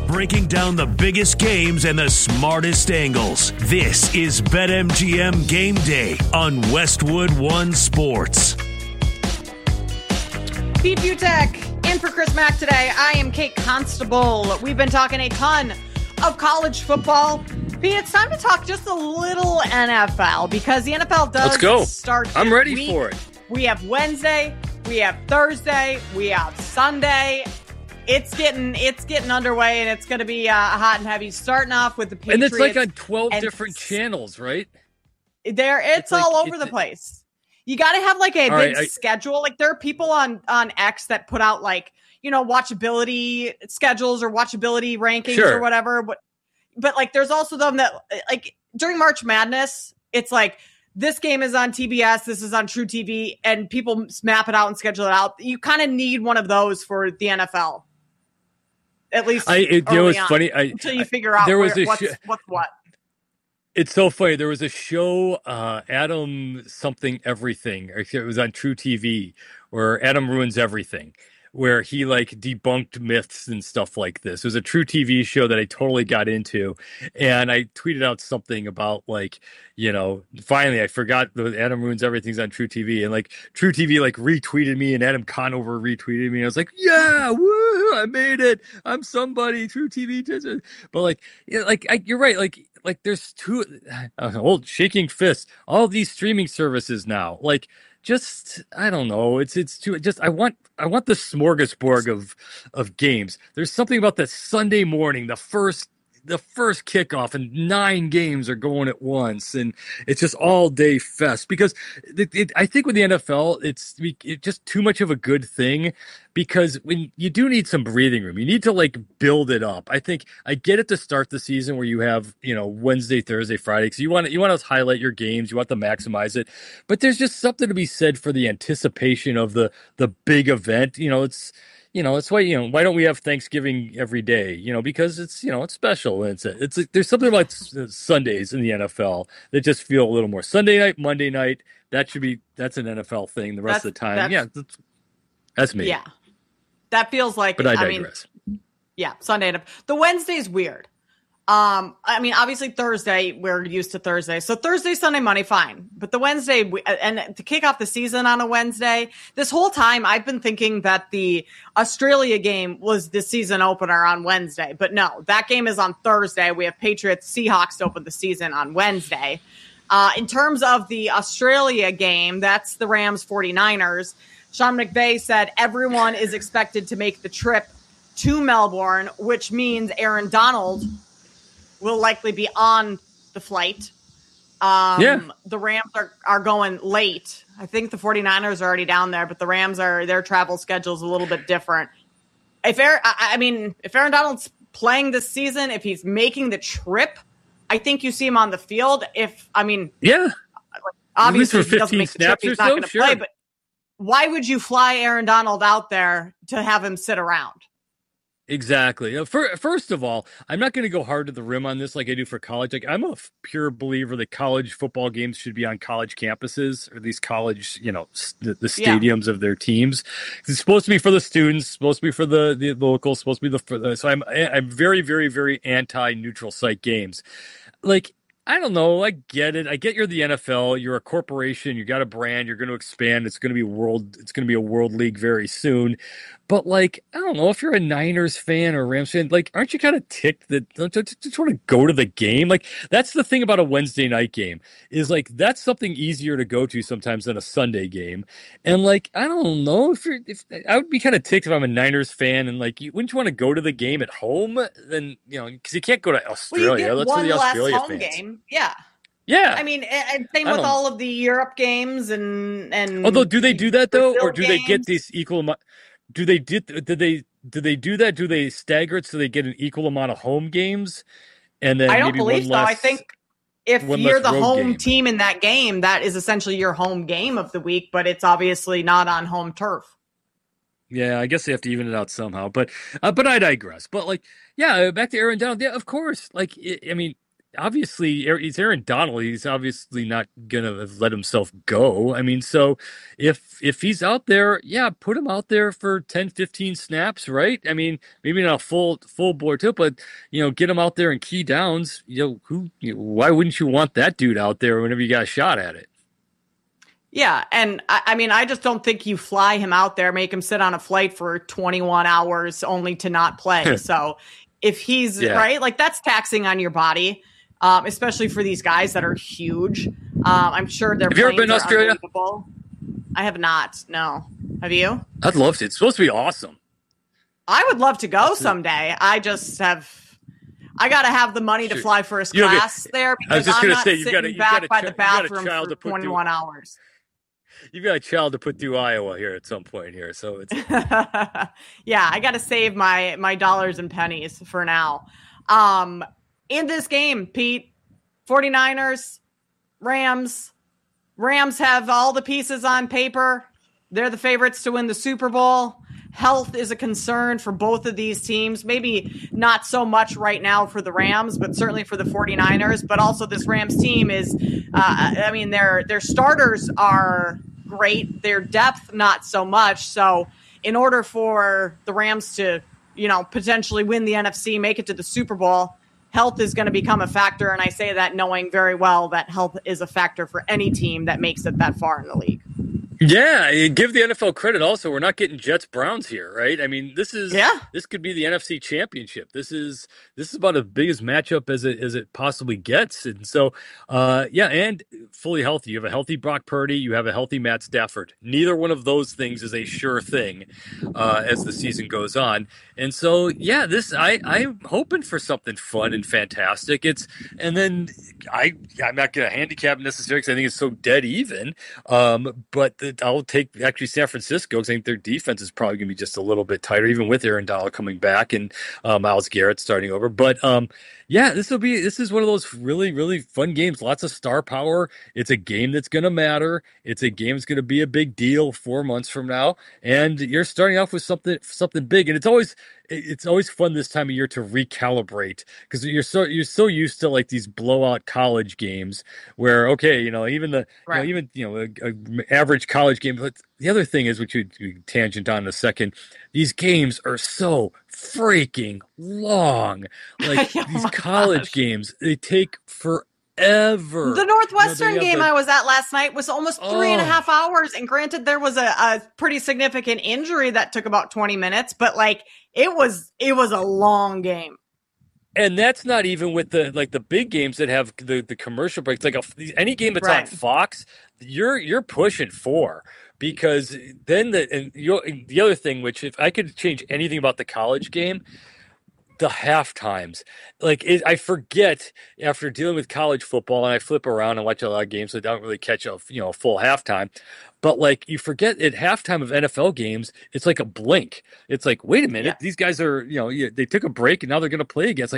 breaking down the biggest games and the smartest angles. This is BetMGM Game Day on Westwood One Sports. Pete Butek in for Chris Mack today. I am Kate Constable. We've been talking a ton of college football. Pete, it's time to talk just a little NFL because the NFL does start. I'm ready for it. We have Wednesday, we have Thursday, we have Sunday. It's getting underway, and it's going to be hot and heavy. Starting off with the Patriots, and it's like on 12 different channels, right? It's all over the place. You got to have like a big schedule. Like there are people on X that put out like, watchability schedules or watchability rankings or whatever. But like there's also them that like during March Madness, it's like this game is on TBS, this is on True TV, and people map it out and schedule it out. You kind of need one of those for the NFL. At least it's funny. Until you figure out what's what. It's so funny. There was a show, Adam something everything. It was on True TV, where Adam ruins everything, where he like debunked myths and stuff like this. It was a True TV show that I totally got into, and I tweeted out something about like, finally I forgot that Adam ruins everything's on True TV, and like True TV like retweeted me, and Adam Conover retweeted me. And I was like, yeah, woo, I made it. I'm somebody. True TV does it. But like, you're right. Like there's two old shaking fists. All these streaming services now, like. Just I don't know. It's too. Just I want the smorgasbord of games. There's something about that Sunday morning, the first kickoff, and 9 games are going at once, and it's just all day fest. Because I think with the NFL, it's just too much of a good thing. Because when you do need some breathing room, you need to like build it up. I think I get it to start the season where you have Wednesday, Thursday, Friday, because you want to highlight your games, you want to maximize it. But there's just something to be said for the anticipation of the big event. It's why why don't we have Thanksgiving every day? Because it's it's special. And it's there's something about Sundays in the NFL that just feel a little more Sunday night, Monday night. That's an NFL thing. The rest of the time, that's me. Yeah. That feels like, but I digress. Sunday. The Wednesday's weird. Obviously Thursday, we're used to Thursday. So Thursday, Sunday, Monday, fine. But the Wednesday, and to kick off the season on a Wednesday, this whole time I've been thinking that the Australia game was the season opener on Wednesday. But no, that game is on Thursday. We have Patriots, Seahawks to open the season on Wednesday. In terms of the Australia game, that's the Rams 49ers. Sean McVay said everyone is expected to make the trip to Melbourne, which means Aaron Donald will likely be on the flight. The Rams are going late. I think the 49ers are already down there, but the Rams their travel schedule is a little bit different. If Aaron Donald's playing this season, if he's making the trip, I think you see him on the field. Obviously if he doesn't make the trip, he's not going to play, but why would you fly Aaron Donald out there to have him sit around? Exactly. First of all, I'm not going to go hard to the rim on this like I do for college. Like I'm a pure believer that college football games should be on college campuses, or these college, the stadiums of their teams. It's supposed to be for the students, supposed to be for the locals, supposed to be so I'm very, very, very anti-neutral site games. Like, I don't know. I get it. I get you're the NFL. You're a corporation. You got a brand. You're going to expand. It's going to be a world league very soon. But like, I don't know if you're a Niners fan or Rams fan, like, aren't you kind of ticked that don't you want to go to the game? Like, that's the thing about a Wednesday night game is like, that's something easier to go to sometimes than a Sunday game. And like, I don't know if I would be kind of ticked if I'm a Niners fan and like, wouldn't you want to go to the game at home? Then, cause you can't go to Australia. Well, that's for the Australia home fans. Game. Yeah. Yeah. Same with all of the Europe games and although do they do that though? Brazil Or do they get these equal amount? Do they do that? Do they stagger it so they get an equal amount of home games? And then I don't maybe believe so. I think if you're the home team in that game, that is essentially your home game of the week, but it's obviously not on home turf. Yeah, I guess they have to even it out somehow. But I digress. But like, yeah, back to Aaron Donald. Yeah, of course. Like, obviously he's Aaron Donald. He's obviously not gonna let himself go. I mean, so if he's out there, yeah, put him out there for 10, 15 snaps, right? I mean, maybe not a full board too, but get him out there in key downs. Why wouldn't you want that dude out there whenever you got a shot at it? Yeah, and I mean, I just don't think you fly him out there, make him sit on a flight for 21 hours only to not play. So if he's right, like that's taxing on your body, especially for these guys that are huge. I'm sure their Have you ever been to Australia? I have not. No. Have you? I'd love to. It's supposed to be awesome. I would love to go someday. I just I got to have the money to fly first class there because I'm not sitting back by the bathroom for 21 hours. You've got a child to put through Iowa here at some point here, so it's yeah. I got to save my dollars and pennies for now. In this game, Pete, 49ers, Rams have all the pieces on paper. They're the favorites to win the Super Bowl. Health is a concern for both of these teams. Maybe not so much right now for the Rams, but certainly for the 49ers. But also this Rams team is, their starters are great. Their depth, not so much. So in order for the Rams to, potentially win the NFC, make it to the Super Bowl, health is going to become a factor. And I say that knowing very well that health is a factor for any team that makes it that far in the league. Yeah, give the NFL credit also. We're not getting Jets Browns here, right? I mean, this could be the NFC Championship. This is about as big as matchup as it possibly gets. And so and fully healthy. You have a healthy Brock Purdy, you have a healthy Matt Stafford. Neither one of those things is a sure thing as the season goes on. And so I'm hoping for something fun and fantastic. I'm not going to handicap necessarily because I think it's so dead even. But I'll take actually San Francisco because I think their defense is probably going to be just a little bit tighter, even with Aaron Donald coming back and Myles Garrett starting over. But this is one of those really, really fun games. Lots of star power. It's a game that's going to matter. It's a game that's going to be a big deal 4 months from now. And you're starting off with something big. And it's always fun this time of year to recalibrate because you're so used to like these blowout college games where even average college game. But the other thing is, which you tangent on in a second, these games are so freaking long. Like these college games, they take forever. The Northwestern game I was at last night was almost 3.5 hours. And granted, there was a pretty significant injury that took about 20 minutes, but it was a long game. And that's not even with the big games that have the commercial breaks. Like any game that's on Fox, you're pushing 4. Because then the other thing, which if I could change anything about the college game, the half times. I forget after dealing with college football, and I flip around and watch a lot of games, so I don't really catch a full halftime. But you forget at halftime of NFL games, it's like a blink. It's like, wait a minute, these guys are they took a break and now they're going to play again. It's like,